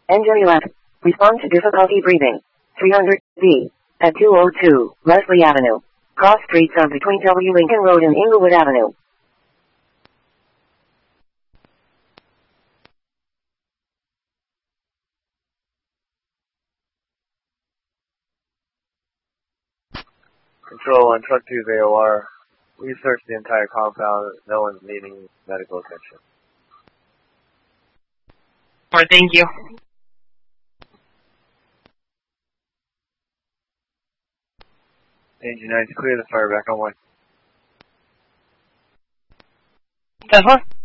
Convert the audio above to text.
Engine 11. Respond to difficulty breathing. 300B. At 202 Leslie Avenue. Cross streets are between W. Lincoln Road and Inglewood Avenue. Control 1, Truck 2's AOR. We searched the entire compound. No one's needing medical attention. Alright, thank you. Engine 9 clear the fire back on 1. That's one.